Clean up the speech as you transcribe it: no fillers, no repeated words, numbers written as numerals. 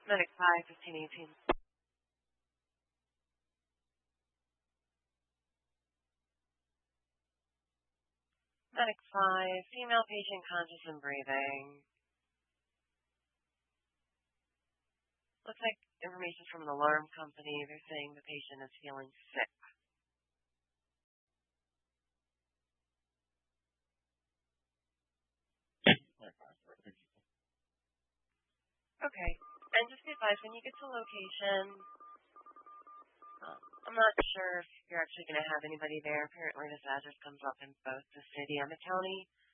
Medic 5, 1518. Medic 5, female patient conscious and breathing. Looks like information from the alarm company. They're saying the patient is feeling sick. Okay. And just be advised, when you get to location, I'm not sure if you're actually going to have anybody there. Apparently this address comes up in both the city and the county.